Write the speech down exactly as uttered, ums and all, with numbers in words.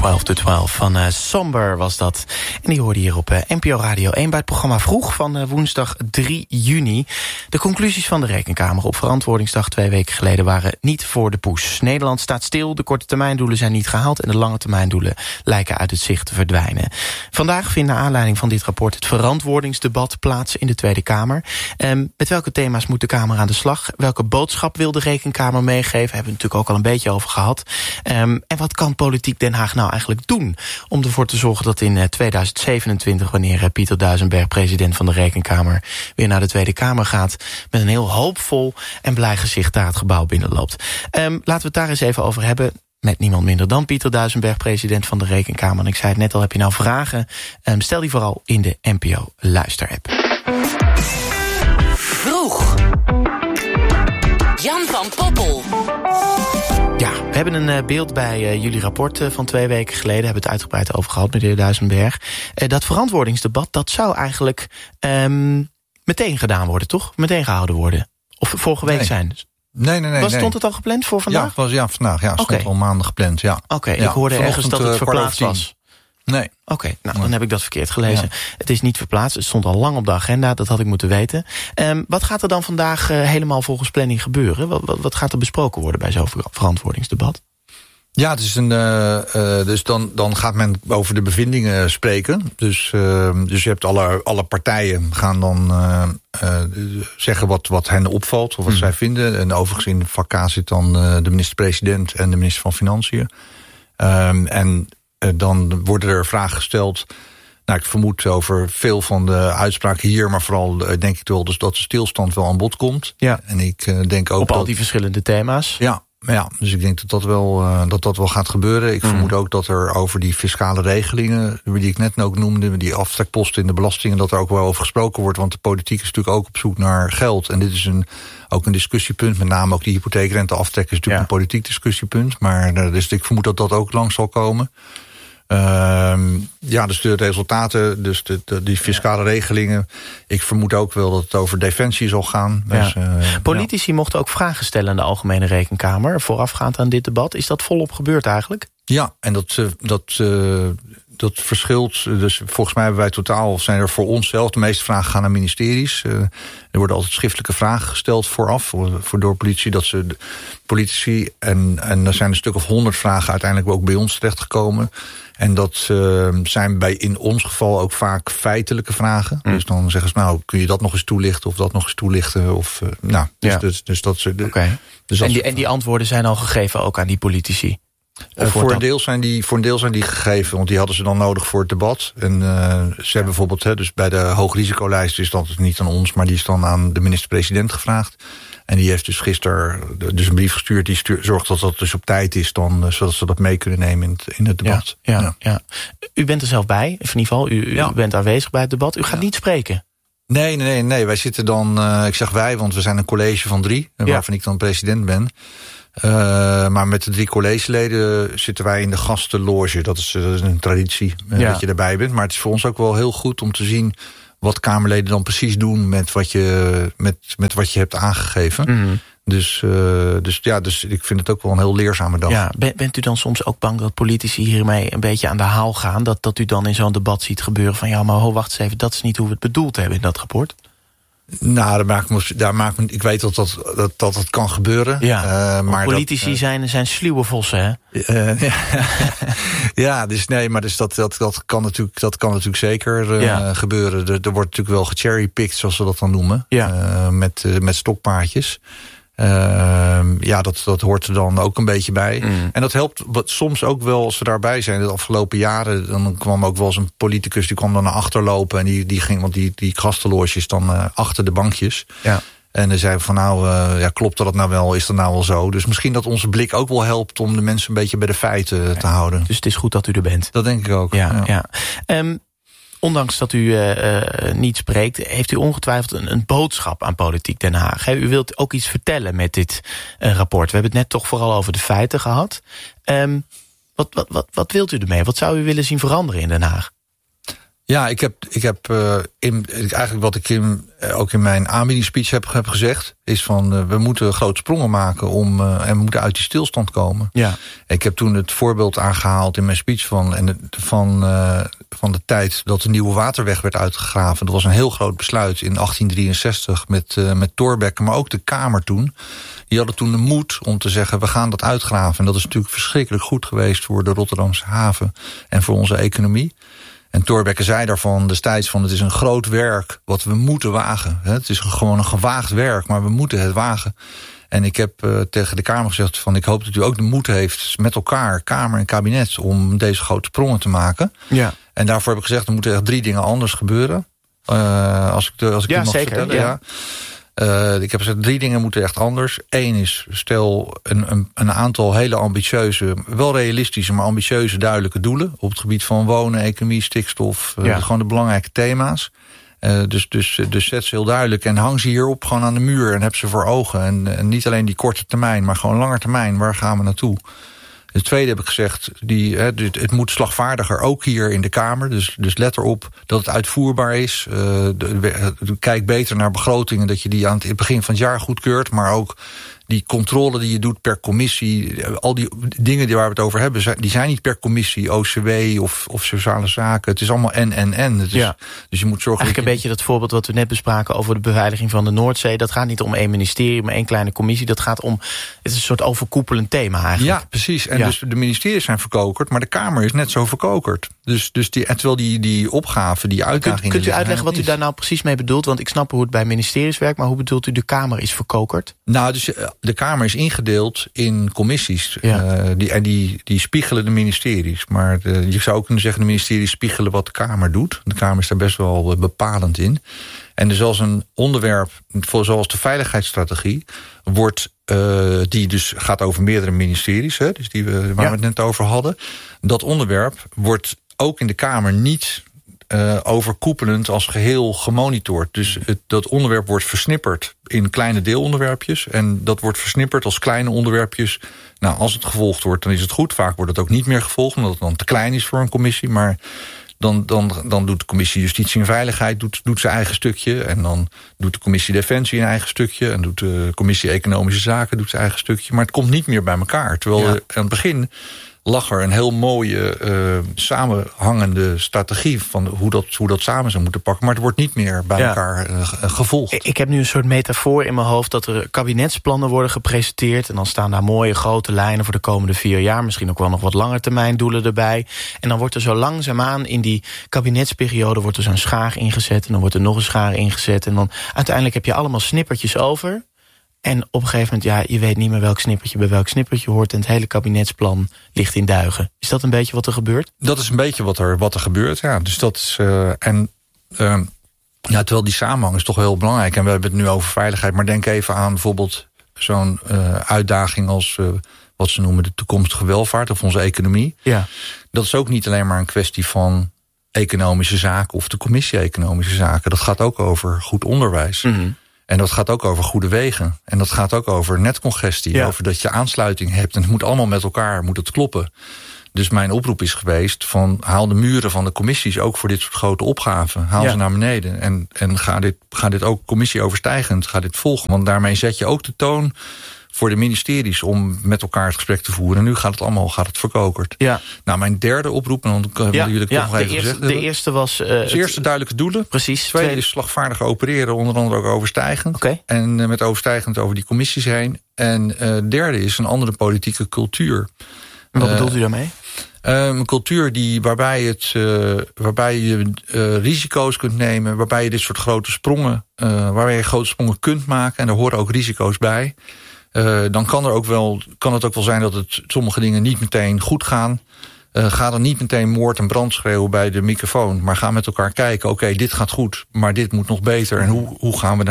twaalf to twaalf van uh, Somber was dat. En die hoorde hier op uh, N P O Radio één bij het programma Vroeg van uh, woensdag drie juni. De conclusies van de Rekenkamer op Verantwoordingsdag twee weken geleden waren niet voor de poes. Nederland staat stil, de korte termijndoelen zijn niet gehaald en de lange termijndoelen lijken uit het zicht te verdwijnen. Vandaag vindt naar aanleiding van dit rapport het verantwoordingsdebat plaats in de Tweede Kamer. Um, met welke thema's moet de Kamer aan de slag? Welke boodschap wil de Rekenkamer meegeven? Hebben we het natuurlijk ook al een beetje over gehad. Um, en wat kan politiek Den Haag nou eigenlijk doen om ervoor te zorgen dat in tweeduizend zevenentwintig, wanneer Pieter Duisenberg, president van de Rekenkamer, weer naar de Tweede Kamer gaat, met een heel hoopvol en blij gezicht daar het gebouw binnenloopt. Um, laten we het daar eens even over hebben. Met niemand minder dan Pieter Duisenberg, president van de Rekenkamer. En ik zei het net al, heb je nou vragen? Um, stel die vooral in de N P O Luisterapp. Vroeg. Jan van Poppel. Ja, we hebben een uh, beeld bij uh, jullie rapport uh, van twee weken geleden. Hebben het uitgebreid over gehad met de heer Duisenberg. Uh, dat verantwoordingsdebat, dat zou eigenlijk um, meteen gedaan worden, toch? Meteen gehouden worden. Of vorige week nee. zijn. Nee, nee, nee. Was, nee. stond het al gepland voor vandaag? Ja, het was, ja vandaag. Ja, het okay. stond al maandag gepland, ja. Oké, okay, ja, ik hoorde ergens dat het verplaatst was. Nee. Oké, okay, nou, dan heb ik dat verkeerd gelezen. Ja. Het is niet verplaatst, het stond al lang op de agenda. Dat had ik moeten weten. Um, wat gaat er dan vandaag uh, helemaal volgens planning gebeuren? Wat, wat, wat gaat er besproken worden bij zo'n verantwoordingsdebat? Ja, het is een, uh, uh, dus dan, dan gaat men over de bevindingen spreken. Dus, uh, dus je hebt alle, alle partijen gaan dan uh, uh, zeggen wat, wat hen opvalt, of wat hmm. zij vinden. En overigens in de vak K zit dan uh, de minister-president en de minister van Financiën. Um, en uh, dan worden er vragen gesteld. Nou, ik vermoed over veel van de uitspraken hier, maar vooral uh, denk ik wel dus dat de stilstand wel aan bod komt. Ja. En ik uh, denk ook op al dat, die verschillende thema's. Ja. Ja, dus ik denk dat dat wel, uh, dat dat wel gaat gebeuren. Ik mm. vermoed ook dat er over die fiscale regelingen, die ik net ook noemde, die aftrekposten in de belastingen, dat er ook wel over gesproken wordt. Want de politiek is natuurlijk ook op zoek naar geld. En dit is een, ook een discussiepunt. Met name ook die hypotheekrenteaftrek is natuurlijk ja. een politiek discussiepunt. Maar uh, dus ik vermoed dat dat ook lang zal komen. Uh, ja, dus de resultaten, dus de, de, die fiscale ja. regelingen. Ik vermoed ook wel dat het over defensie zal gaan. Ja. Dus, uh, Politici ja. mochten ook vragen stellen aan de Algemene Rekenkamer, voorafgaand aan dit debat. Is dat volop gebeurd eigenlijk? Ja, en dat, dat, uh, dat verschilt. Dus volgens mij hebben wij totaal, zijn er voor onszelf, de meeste vragen gaan naar ministeries. Uh, er worden altijd schriftelijke vragen gesteld vooraf, voor, voor door politici, dat ze de politici, en, en er zijn een stuk of honderd vragen uiteindelijk ook bij ons terechtgekomen. En dat uh, zijn bij in ons geval ook vaak feitelijke vragen. Mm. Dus dan zeggen ze, nou, kun je dat nog eens toelichten of dat nog eens toelichten? Of, uh, nou, dus, ja. dus, dus dat ze. Okay. Dus en, die, en die antwoorden zijn al gegeven ook aan die politici? Uh, voor, een deel zijn die, voor een deel zijn die gegeven, want die hadden ze dan nodig voor het debat. En uh, ze hebben bijvoorbeeld, hè, dus bij de hoogrisicolijst is dat niet aan ons, maar die is dan aan de minister-president gevraagd. En die heeft dus gisteren dus een brief gestuurd die stuurt, zorgt dat dat dus op tijd is, dan, zodat ze dat mee kunnen nemen in het, in het debat. Ja, ja, ja. U bent er zelf bij, in ieder geval. U, u ja. bent aanwezig bij het debat. U gaat ja. niet spreken. Nee, nee, nee, nee. Wij zitten dan, uh, ik zeg wij, want we zijn een college van drie, ja. waarvan ik dan president ben. Uh, maar met de drie collegeleden zitten wij in de gastenloge. Dat is, uh, een traditie uh, ja. dat je erbij bent. Maar het is voor ons ook wel heel goed om te zien wat Kamerleden dan precies doen met wat je, met, met wat je hebt aangegeven. Mm-hmm. Dus, uh, dus ja, dus ik vind het ook wel een heel leerzame dag. Ja, bent u dan soms ook bang dat politici hiermee een beetje aan de haal gaan? Dat, dat u dan in zo'n debat ziet gebeuren van ja, maar ho, wacht eens even, dat is niet hoe we het bedoeld hebben in dat rapport? Nou, daar maak ik, daar maak ik, ik weet dat dat, dat, dat, dat kan gebeuren. Ja, uh, maar politici dat, uh, zijn, zijn sluwe vossen, hè? Uh, ja, ja, dus nee, maar dus dat, dat, dat, kan natuurlijk, dat kan natuurlijk zeker uh, ja. gebeuren. Er, er wordt natuurlijk wel gecherrypicked, zoals ze dat dan noemen. Ja. Uh, met, uh, met stokpaardjes. Uh, ja, dat, dat hoort er dan ook een beetje bij. Mm. En dat helpt wat, soms ook wel als we daarbij zijn. De afgelopen jaren, dan kwam ook wel eens een politicus, die kwam dan naar achter lopen. En die, die ging, want die, die gastenloge is dan uh, achter de bankjes. Ja. En dan zei van nou, uh, ja, klopt dat nou wel? Is dat nou wel zo? Dus misschien dat onze blik ook wel helpt om de mensen een beetje bij de feiten ja. te houden. Dus het is goed dat u er bent. Dat denk ik ook. Ja, ja. ja. Um, Ondanks dat u uh, uh, niet spreekt, heeft u ongetwijfeld een, een boodschap aan Politiek Den Haag. He, u wilt ook iets vertellen met dit uh, rapport. We hebben het net toch vooral over de feiten gehad. Um, wat, wat, wat, wat wilt u ermee? Wat zou u willen zien veranderen in Den Haag? Ja, ik heb, ik heb uh, in, eigenlijk wat ik in, uh, ook in mijn aanbiedingsspeech heb, heb gezegd, is van uh, we moeten grote sprongen maken om uh, en we moeten uit die stilstand komen. Ja. Ik heb toen het voorbeeld aangehaald in mijn speech van, en de, van, uh, van de tijd dat de Nieuwe Waterweg werd uitgegraven. Dat was een heel groot besluit in achttien drieënzestig met, uh, met Thorbecke, maar ook de Kamer toen. Die hadden toen de moed om te zeggen, we gaan dat uitgraven. En dat is natuurlijk verschrikkelijk goed geweest voor de Rotterdamse haven en voor onze economie. En Thorbecke zei daarvan destijds van, het is een groot werk wat we moeten wagen. Het is gewoon een gewaagd werk, maar we moeten het wagen. En ik heb uh, tegen de Kamer gezegd van, ik hoop dat u ook de moed heeft met elkaar, Kamer en kabinet, om deze grote sprongen te maken. Ja. En daarvoor heb ik gezegd, er moeten echt drie dingen anders gebeuren. Uh, als ik, de, als ik ja, die mag zeker, vertellen. Ja. Ja. Uh, ik heb gezegd, drie dingen moeten echt anders. Eén is, stel een, een, een aantal hele ambitieuze, wel realistische, maar ambitieuze, duidelijke doelen op het gebied van wonen, economie, stikstof. Uh, ja. Gewoon de belangrijke thema's. Uh, dus, dus, dus zet ze heel duidelijk en hang ze hierop gewoon aan de muur en heb ze voor ogen. En, en niet alleen die korte termijn, maar gewoon lange termijn. Waar gaan we naartoe? Het tweede heb ik gezegd, die, hè, het moet slagvaardiger, ook hier in de Kamer. Dus, dus let erop dat het uitvoerbaar is. Uh, de, de, kijk beter naar begrotingen, dat je die aan het begin van het jaar goedkeurt. Maar ook die controle die je doet per commissie. Al die dingen die waar we het over hebben, die zijn niet per commissie, O C W of, of sociale zaken. Het is allemaal en, en, en. Het is, ja. Dus je moet zorgen. Eigenlijk dat een je... beetje dat voorbeeld wat we net bespraken over de beveiliging van de Noordzee. Dat gaat niet om één ministerie, maar één kleine commissie. Dat gaat om, het is een soort overkoepelend thema eigenlijk. Ja, precies. En ja. dus de ministeries zijn verkokerd, maar de Kamer is net zo verkokerd. Dus, dus die, en terwijl die, die opgave, die uitdagingen... Kunt, kunt u uitleggen wat u daar nou precies mee bedoelt? Want ik snap hoe het bij ministeries werkt, maar hoe bedoelt u de Kamer is verkokerd? Nou, dus de Kamer is ingedeeld in commissies. Ja. Uh, die, en die, die spiegelen de ministeries. Maar de, je zou ook kunnen zeggen, de ministeries spiegelen wat de Kamer doet. De Kamer is daar best wel bepalend in. En dus als een onderwerp, zoals de veiligheidsstrategie, wordt, uh, die dus gaat over meerdere ministeries, hè, dus die we, waar ja. we het net over hadden. Dat onderwerp wordt ook in de Kamer niet Uh, overkoepelend als geheel gemonitord. Dus het, dat onderwerp wordt versnipperd in kleine deelonderwerpjes. En dat wordt versnipperd als kleine onderwerpjes. Nou, als het gevolgd wordt, dan is het goed. Vaak wordt het ook niet meer gevolgd, omdat het dan te klein is voor een commissie. Maar dan, dan, dan doet de commissie Justitie en Veiligheid doet, doet zijn eigen stukje. En dan doet de commissie Defensie een eigen stukje. En doet de commissie Economische Zaken doet zijn eigen stukje. Maar het komt niet meer bij elkaar. Terwijl ja. aan het begin lag er een heel mooie uh, samenhangende strategie van hoe dat, hoe dat samen zou moeten pakken. Maar het wordt niet meer bij ja. elkaar uh, gevolgd. Ik heb nu een soort metafoor in mijn hoofd dat er kabinetsplannen worden gepresenteerd. En dan staan daar mooie grote lijnen voor de komende vier jaar. Misschien ook wel nog wat langetermijndoelen erbij. En dan wordt er zo langzaamaan in die kabinetsperiode wordt er zo'n schaar ingezet. En dan wordt er nog een schaar ingezet. En dan uiteindelijk heb je allemaal snippertjes over. En op een gegeven moment, ja, je weet niet meer welk snippertje bij welk snippertje hoort. En het hele kabinetsplan ligt in duigen. Is dat een beetje wat er gebeurt? Dat is een beetje wat er, wat er gebeurt, ja. Dus dat is, uh, en, uh, ja, terwijl die samenhang is toch heel belangrijk. En we hebben het nu over veiligheid. Maar denk even aan bijvoorbeeld zo'n uh, uitdaging als uh, wat ze noemen de toekomstige welvaart of onze economie. Ja. Dat is ook niet alleen maar een kwestie van economische zaken of de commissie economische zaken. Dat gaat ook over goed onderwijs. Mm-hmm. En dat gaat ook over goede wegen. En dat gaat ook over netcongestie. Ja. Over dat je aansluiting hebt. En het moet allemaal met elkaar, moet het kloppen. Dus mijn oproep is geweest van haal de muren van de commissies ook voor dit soort grote opgaven. Haal ja. ze naar beneden. En, en ga, dit, ga dit ook commissie-overstijgend, ga dit volgen. Want daarmee zet je ook de toon voor de ministeries om met elkaar het gesprek te voeren. En nu gaat het allemaal gaat het verkokerd. Ja. Nou, mijn derde oproep, en dan hebben ja, jullie het ja, nog even de eerste, gezegd. De eerste was Uh, dus eerste duidelijke doelen. Precies. Tweede tweede is slagvaardiger opereren, onder andere ook overstijgend. Okay. En uh, met overstijgend over die commissies heen. En uh, derde is een andere politieke cultuur. En wat uh, bedoelt u daarmee? Um, een cultuur die, waarbij, het, uh, waarbij je uh, risico's kunt nemen, waarbij je dit soort grote sprongen, uh, waarbij je grote sprongen kunt maken. En daar horen ook risico's bij. Uh, dan kan, er ook wel, kan het ook wel zijn dat het sommige dingen niet meteen goed gaan. Uh, ga dan niet meteen moord en brand schreeuwen bij de microfoon. Maar ga met elkaar kijken, oké, okay, dit gaat goed, maar dit moet nog beter. En hoe, hoe gaan we daar